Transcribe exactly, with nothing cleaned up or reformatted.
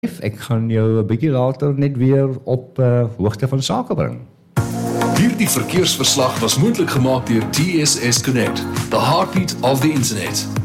Ek gaan jou 'n bietjie later net weer op uh, hoogte van sake bring. Hierdie verkeersverslag was moontlik gemaak deur T S S Connect, the heartbeat of the internet.